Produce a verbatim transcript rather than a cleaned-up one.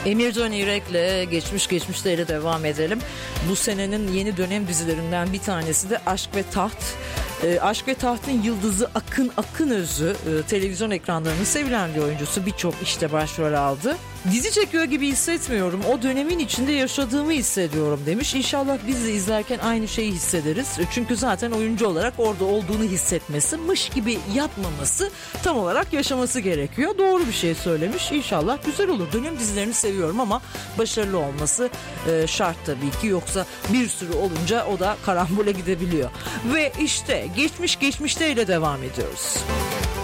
Emir Can İrek'le geçmiş geçmişteyle devam edelim. Bu senenin yeni dönem dizilerinden bir tanesi de Aşk ve Taht. E, Aşk ve Taht'ın yıldızı Akın Akınözü e, televizyon ekranlarının sevilen bir oyuncusu, birçok işte başrol aldı. Dizi çekiyor gibi hissetmiyorum. O dönemin içinde yaşadığımı hissediyorum demiş. İnşallah biz de izlerken aynı şeyi hissederiz. Çünkü zaten oyuncu olarak orada olduğunu hissetmesi, mış gibi yapmaması, tam olarak yaşaması gerekiyor. Doğru bir şey söylemiş. İnşallah güzel olur. Dönem dizilerini seviyorum ama başarılı olması e, şart tabii ki. Yoksa bir sürü olunca o da karambole gidebiliyor. Ve işte geçmiş geçmişteyle devam ediyoruz.